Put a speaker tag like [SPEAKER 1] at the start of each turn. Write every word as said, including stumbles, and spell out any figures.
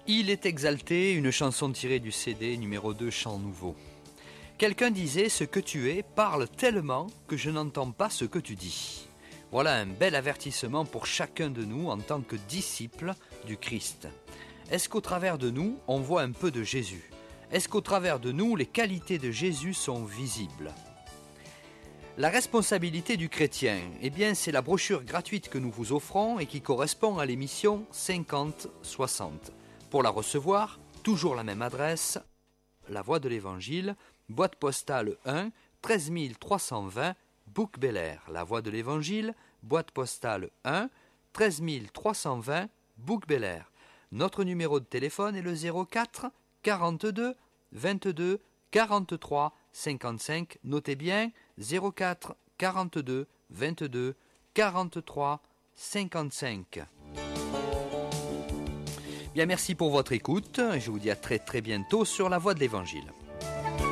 [SPEAKER 1] Il est exalté, une chanson tirée du C D numéro deux, Chant Nouveau. Quelqu'un disait « Ce que tu es parle tellement que je n'entends pas ce que tu dis ». Voilà un bel avertissement pour chacun de nous en tant que disciples du Christ. Est-ce qu'au travers de nous, on voit un peu de Jésus ? Est-ce qu'au travers de nous, les qualités de Jésus sont visibles ? La responsabilité du chrétien, eh bien, c'est la brochure gratuite que nous vous offrons et qui correspond à l'émission cinquante soixante. Pour la recevoir, toujours la même adresse, La Voix de l'Évangile, boîte postale un, treize mille trois cent vingt, Bouc-Bel-Air. La Voix de l'Évangile, boîte postale un, treize mille trois cent vingt, Bouc-Bel-Air. Notre numéro de téléphone est le zéro quatre, quarante-deux, vingt-deux, quarante-trois, cinquante-cinq. Notez bien, zéro quatre, quarante-deux, vingt-deux, quarante-trois, cinquante-cinq. Bien, merci pour votre écoute. Je vous dis à très très bientôt sur La Voix de l'Évangile.